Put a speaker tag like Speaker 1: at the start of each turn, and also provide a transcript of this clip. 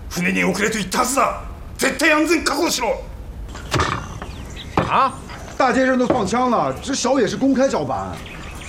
Speaker 1: 船に遅れと言ったはずだ。絶対安全確保しろ。
Speaker 2: 啊！
Speaker 3: 大街上都放枪了，这手也是公开照办。